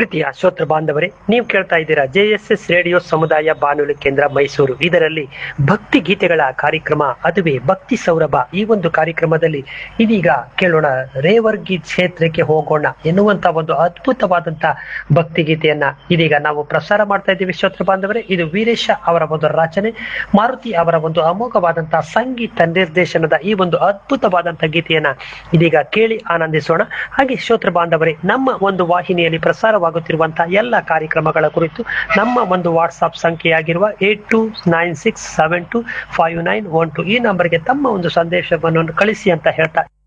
ಪ್ರೀತಿಯ ಶ್ರೋತೃ ಬಾಂಧವರೇ, ನೀವು ಕೇಳ್ತಾ ಇದ್ದೀರಾ JSS ರೇಡಿಯೋ ಸಮುದಾಯ ಬಾನುಲಿ ಕೇಂದ್ರ ಮೈಸೂರು. ಇದರಲ್ಲಿ ಭಕ್ತಿ ಗೀತೆಗಳ ಕಾರ್ಯಕ್ರಮ, ಅದುವೇ ಭಕ್ತಿ ಸೌರಭ. ಈ ಒಂದು ಕಾರ್ಯಕ್ರಮದಲ್ಲಿ ಇದೀಗ ಕೇಳೋಣ ರೇವರ್ಗಿ ಕ್ಷೇತ್ರಕ್ಕೆ ಹೋಗೋಣ ಎನ್ನುವಂತ ಒಂದು ಅದ್ಭುತವಾದಂತ ಭಕ್ತಿ ಗೀತೆಯನ್ನ ಇದೀಗ ನಾವು ಪ್ರಸಾರ ಮಾಡ್ತಾ ಇದ್ದೀವಿ. ಶ್ರೋತೃ ಬಾಂಧವರೇ, ಇದು ವೀರೇಶ ಅವರ ಒಂದು ರಚನೆ, ಮಾರುತಿ ಅವರ ಒಂದು ಅಮೋಘವಾದಂತಹ ಸಂಗೀತ ನಿರ್ದೇಶನದ ಈ ಒಂದು ಅದ್ಭುತವಾದಂತಹ ಗೀತೆಯನ್ನ ಇದೀಗ ಕೇಳಿ ಆನಂದಿಸೋಣ. ಹಾಗೆ ಶ್ರೋತೃ ಬಾಂಧವರೇ, ನಮ್ಮ ಒಂದು ವಾಹಿನಿಯಲ್ಲಿ ಪ್ರಸಾರವಾಗುತ್ತಿರುವಂತಹ ಎಲ್ಲ ಕಾರ್ಯಕ್ರಮಗಳ ಕುರಿತು ನಮ್ಮ ಒಂದು ವಾಟ್ಸ್ಆಪ್ ಸಂಖ್ಯೆಯಾಗಿರುವ 8296725912 ಈ ನಂಬರ್ಗೆ ತಮ್ಮ ಒಂದು ಸಂದೇಶವನ್ನು ಕಳಿಸಿ ಅಂತ ಹೇಳ್ತಾ